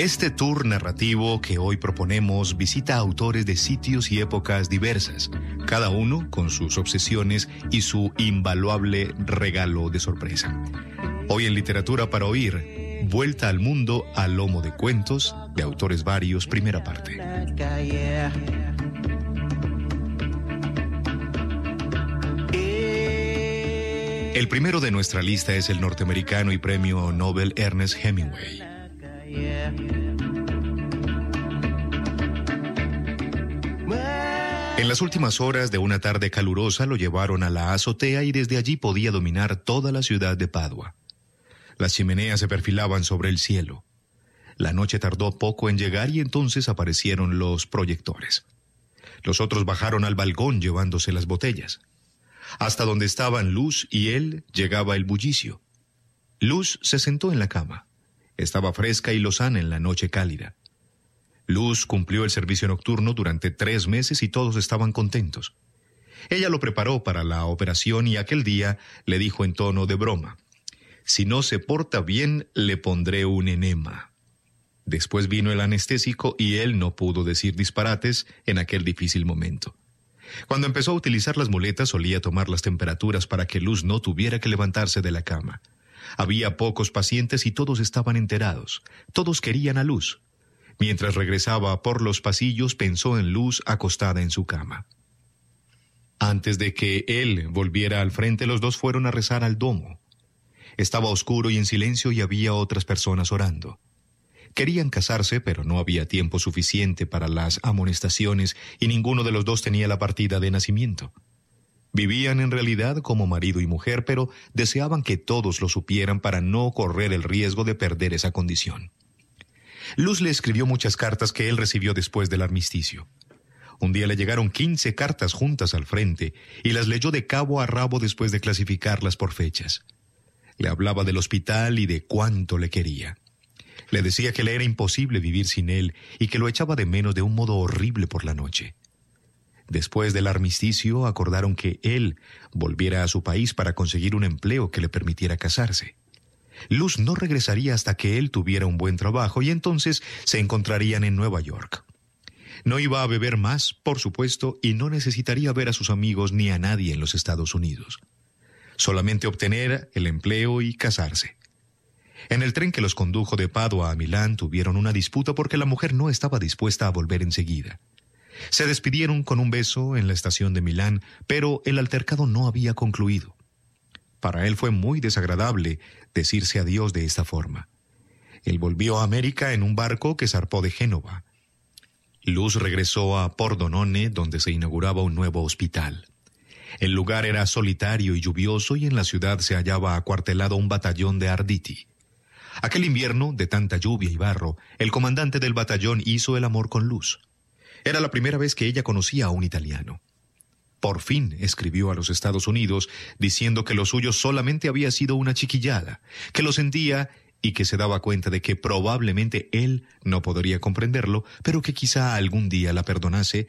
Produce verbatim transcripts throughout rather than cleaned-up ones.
Este tour narrativo que hoy proponemos visita a autores de sitios y épocas diversas, cada uno con sus obsesiones y su invaluable regalo de sorpresa. Hoy en Literatura para Oír, Vuelta al Mundo a lomo de cuentos, de autores varios, primera parte. El primero de nuestra lista es el norteamericano y premio Nobel Ernest Hemingway. En las últimas horas de una tarde calurosa lo llevaron a la azotea y desde allí podía dominar toda la ciudad de Padua. Las chimeneas se perfilaban sobre el cielo. La noche tardó poco en llegar y entonces aparecieron los proyectores. Los otros bajaron al balcón llevándose las botellas. Hasta donde estaban Luz y él llegaba el bullicio. Luz se sentó en la cama. Estaba fresca y lozana en la noche cálida. Luz cumplió el servicio nocturno durante tres meses y todos estaban contentos. Ella lo preparó para la operación y aquel día le dijo en tono de broma: «Si no se porta bien, le pondré un enema». Después vino el anestésico y él no pudo decir disparates en aquel difícil momento. Cuando empezó a utilizar las muletas solía tomar las temperaturas para que Luz no tuviera que levantarse de la cama. Había pocos pacientes y todos estaban enterados. Todos querían a Luz. Mientras regresaba por los pasillos, pensó en Luz acostada en su cama. Antes de que él volviera al frente, los dos fueron a rezar al domo. Estaba oscuro y en silencio y había otras personas orando. Querían casarse, pero no había tiempo suficiente para las amonestaciones y ninguno de los dos tenía la partida de nacimiento. Vivían en realidad como marido y mujer, pero deseaban que todos lo supieran para no correr el riesgo de perder esa condición. Luz le escribió muchas cartas que él recibió después del armisticio. Un día le llegaron quince cartas juntas al frente y las leyó de cabo a rabo después de clasificarlas por fechas. Le hablaba del hospital y de cuánto le quería. Le decía que le era imposible vivir sin él y que lo echaba de menos de un modo horrible por la noche. Después del armisticio acordaron que él volviera a su país para conseguir un empleo que le permitiera casarse. Luz no regresaría hasta que él tuviera un buen trabajo y entonces se encontrarían en Nueva York. No iba a beber más, por supuesto, y no necesitaría ver a sus amigos ni a nadie en los Estados Unidos. Solamente obtener el empleo y casarse. En el tren que los condujo de Padua a Milán tuvieron una disputa porque la mujer no estaba dispuesta a volver enseguida. Se despidieron con un beso en la estación de Milán, pero el altercado no había concluido. Para él fue muy desagradable decirse adiós de esta forma. Él volvió a América en un barco que zarpó de Génova. Luz regresó a Pordenone, donde se inauguraba un nuevo hospital. El lugar era solitario y lluvioso y en la ciudad se hallaba acuartelado un batallón de Arditi. Aquel invierno, de tanta lluvia y barro, el comandante del batallón hizo el amor con Luz. Era la primera vez que ella conocía a un italiano. Por fin escribió a los Estados Unidos diciendo que lo suyo solamente había sido una chiquillada, que lo sentía y que se daba cuenta de que probablemente él no podría comprenderlo, pero que quizá algún día la perdonase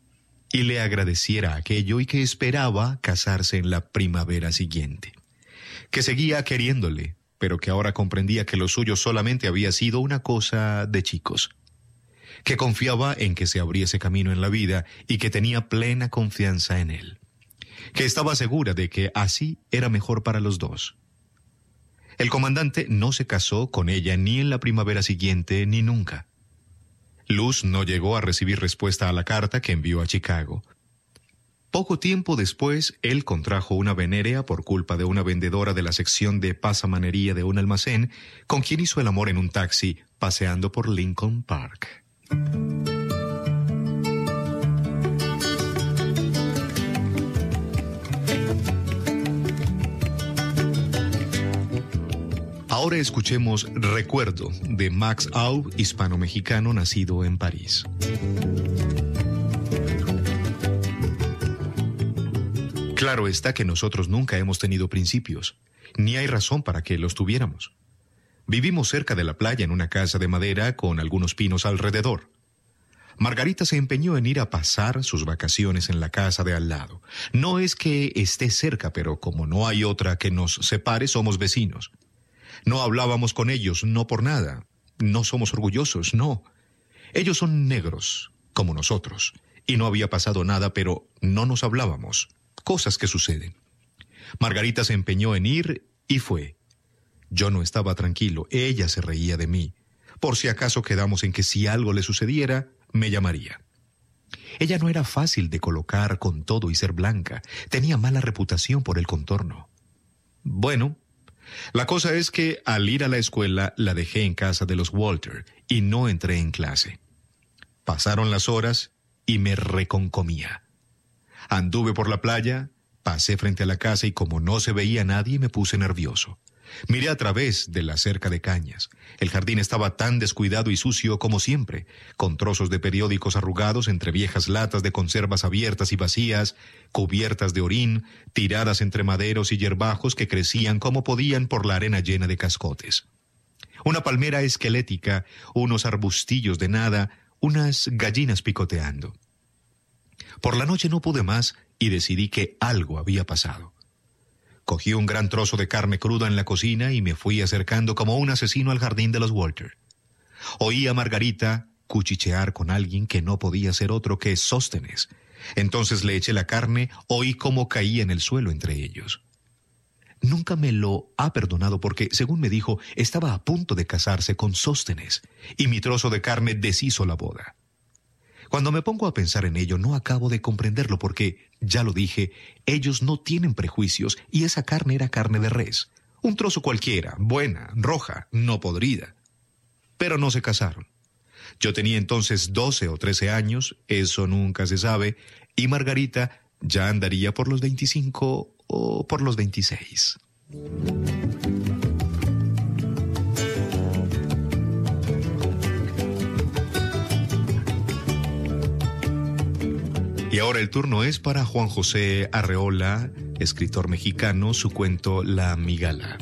y le agradeciera aquello y que esperaba casarse en la primavera siguiente. Que seguía queriéndole, pero que ahora comprendía que lo suyo solamente había sido una cosa de chicos. Que confiaba en que se abriese camino en la vida y que tenía plena confianza en él. Que estaba segura de que así era mejor para los dos. El comandante no se casó con ella ni en la primavera siguiente ni nunca. Luz no llegó a recibir respuesta a la carta que envió a Chicago. Poco tiempo después, él contrajo una venérea por culpa de una vendedora de la sección de pasamanería de un almacén, con quien hizo el amor en un taxi paseando por Lincoln Park. Ahora escuchemos Recuerdo de Max Aub, hispano-mexicano nacido en París. Claro está que nosotros nunca hemos tenido principios, ni hay razón para que los tuviéramos. Vivimos cerca de la playa en una casa de madera con algunos pinos alrededor. Margarita se empeñó en ir a pasar sus vacaciones en la casa de al lado. No es que esté cerca, pero como no hay otra que nos separe, somos vecinos. No hablábamos con ellos, no por nada. no somos orgullosos, no. Ellos son negros, como nosotros, y no había pasado nada, pero no nos hablábamos. Cosas que suceden. Margarita se empeñó en ir y fue. Yo no estaba tranquilo, ella se reía de mí. Por si acaso quedamos en que si algo le sucediera, me llamaría. Ella no era fácil de colocar con todo y ser blanca. Tenía mala reputación por el contorno. Bueno, la cosa es que al ir a la escuela la dejé en casa de los Walter y no entré en clase. Pasaron las horas y me reconcomía. Anduve por la playa, pasé frente a la casa y como no se veía nadie me puse nervioso. Miré a través de la cerca de cañas. El jardín estaba tan descuidado y sucio como siempre, con trozos de periódicos arrugados entre viejas latas de conservas abiertas y vacías, cubiertas de orín, tiradas entre maderos y yerbajos que crecían como podían por la arena llena de cascotes. Una palmera esquelética, unos arbustillos de nada, unas gallinas picoteando. Por la noche no pude más y decidí que algo había pasado. Cogí un gran trozo de carne cruda en la cocina y me fui acercando como un asesino al jardín de los Walter. Oí a Margarita cuchichear con alguien que no podía ser otro que Sóstenes. Entonces le eché la carne, oí cómo caía en el suelo entre ellos. Nunca me lo ha perdonado porque, según me dijo, estaba a punto de casarse con Sóstenes y mi trozo de carne deshizo la boda. Cuando me pongo a pensar en ello, no acabo de comprenderlo porque, ya lo dije, ellos no tienen prejuicios y esa carne era carne de res. Un trozo cualquiera, buena, roja, no podrida. Pero no se casaron. Yo tenía entonces doce o trece años, eso nunca se sabe, y Margarita ya andaría por los veinticinco o por los veintiséis. Y ahora el turno es para Juan José Arreola, escritor mexicano, su cuento La Migala.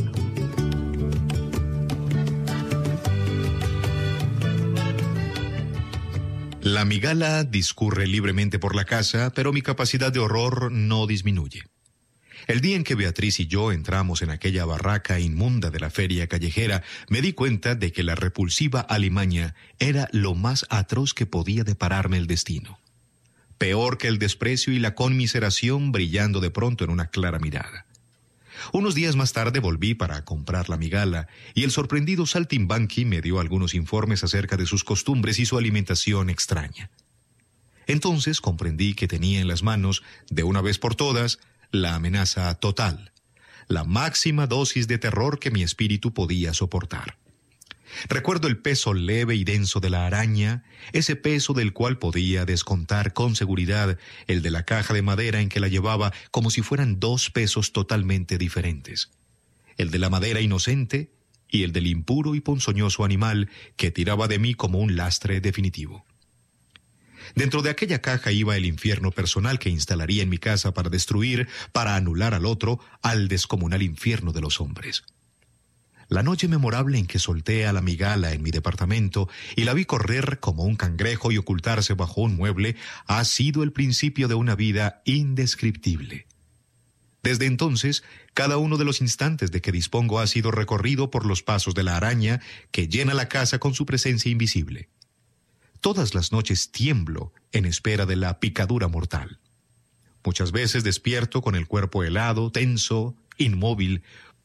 La migala discurre libremente por la casa, pero mi capacidad de horror no disminuye. El día en que Beatriz y yo entramos en aquella barraca inmunda de la feria callejera, me di cuenta de que la repulsiva alimaña era lo más atroz que podía depararme el destino. Peor que el desprecio y la conmiseración brillando de pronto en una clara mirada. Unos días más tarde volví para comprar la migala y el sorprendido saltimbanqui me dio algunos informes acerca de sus costumbres y su alimentación extraña. Entonces comprendí que tenía en las manos, de una vez por todas, la amenaza total, la máxima dosis de terror que mi espíritu podía soportar. Recuerdo el peso leve y denso de la araña, ese peso del cual podía descontar con seguridad el de la caja de madera en que la llevaba como si fueran dos pesos totalmente diferentes. El de la madera inocente y el del impuro y ponzoñoso animal que tiraba de mí como un lastre definitivo. Dentro de aquella caja iba el infierno personal que instalaría en mi casa para destruir, para anular al otro, al descomunal infierno de los hombres. La noche memorable en que solté a la migala en mi departamento y la vi correr como un cangrejo y ocultarse bajo un mueble ha sido el principio de una vida indescriptible. Desde entonces, cada uno de los instantes de que dispongo ha sido recorrido por los pasos de la araña que llena la casa con su presencia invisible. Todas las noches tiemblo en espera de la picadura mortal. Muchas veces despierto con el cuerpo helado, tenso, inmóvil,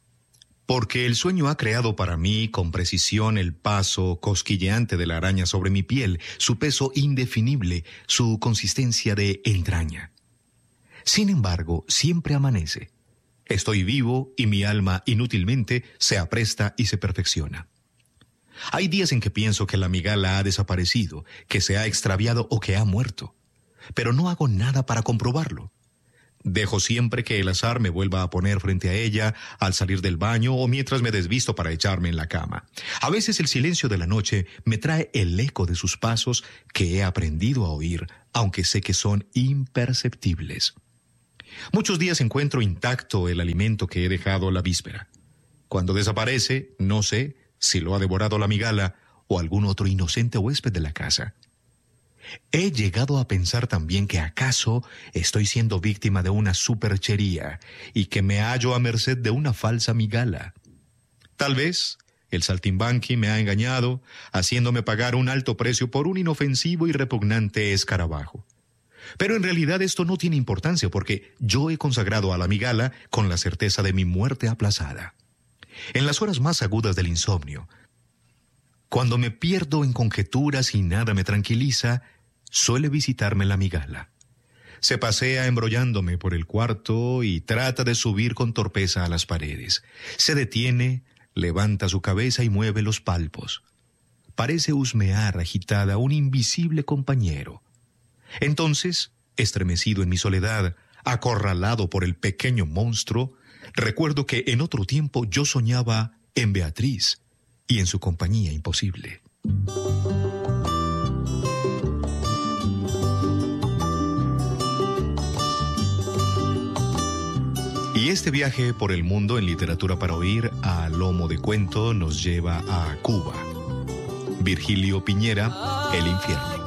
porque el sueño ha creado para mí con precisión el paso cosquilleante de la araña sobre mi piel, su peso indefinible, su consistencia de entraña. Sin embargo, siempre amanece. Estoy vivo y mi alma inútilmente se apresta y se perfecciona. Hay días en que pienso que la migala ha desaparecido, que se ha extraviado o que ha muerto, pero no hago nada para comprobarlo. Dejo siempre que el azar me vuelva a poner frente a ella al salir del baño o mientras me desvisto para echarme en la cama. A veces el silencio de la noche me trae el eco de sus pasos que he aprendido a oír, aunque sé que son imperceptibles. Muchos días encuentro intacto el alimento que he dejado la víspera. Cuando desaparece, no sé si lo ha devorado la migala o algún otro inocente huésped de la casa. He llegado a pensar también que acaso estoy siendo víctima de una superchería y que me hallo a merced de una falsa migala. Tal vez El saltimbanqui me ha engañado, haciéndome pagar un alto precio por un inofensivo y repugnante escarabajo. Pero en realidad esto no tiene importancia porque yo he consagrado a la migala con la certeza de mi muerte aplazada. En las horas más agudas del insomnio, cuando me pierdo en conjeturas y nada me tranquiliza, suele visitarme la migala. Se pasea embrollándome por el cuarto y trata de subir con torpeza a las paredes. Se detiene, levanta su cabeza y mueve los palpos. Parece husmear agitada un invisible compañero. Entonces, estremecido en mi soledad, acorralado por el pequeño monstruo, recuerdo que en otro tiempo yo soñaba en Beatriz y en su compañía imposible. Y este viaje por el mundo en literatura para oír a lomo de cuento nos lleva a Cuba. Virgilio Piñera, El infierno.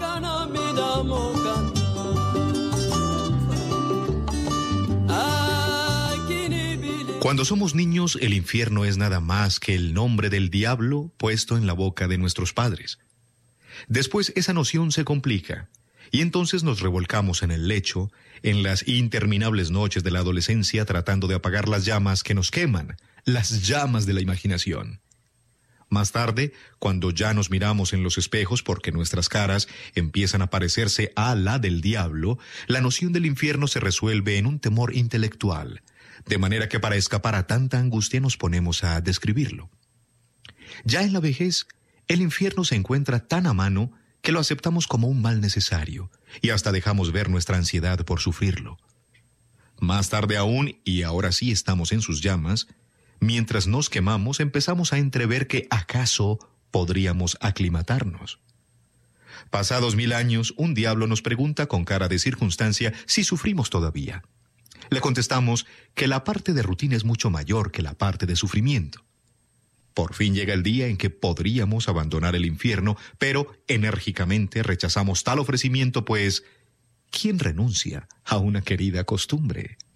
Cuando somos niños, el infierno es nada más que el nombre del diablo puesto en la boca de nuestros padres. Después esa noción se complica, y entonces nos revolcamos en el lecho, en las interminables noches de la adolescencia, tratando de apagar las llamas que nos queman, las llamas de la imaginación. Más tarde, cuando ya nos miramos en los espejos porque nuestras caras empiezan a parecerse a la del diablo, la noción del infierno se resuelve en un temor intelectual, de manera que para escapar a tanta angustia nos ponemos a describirlo. Ya en la vejez, el infierno se encuentra tan a mano que lo aceptamos como un mal necesario y hasta dejamos ver nuestra ansiedad por sufrirlo. Más tarde aún, y ahora sí estamos en sus llamas, mientras nos quemamos empezamos a entrever que acaso podríamos aclimatarnos. Pasados mil años, un diablo nos pregunta con cara de circunstancia si sufrimos todavía. Le contestamos que la parte de rutina es mucho mayor que la parte de sufrimiento. Por fin llega el día en que podríamos abandonar el infierno, pero enérgicamente rechazamos tal ofrecimiento, pues ¿quién renuncia a una querida costumbre?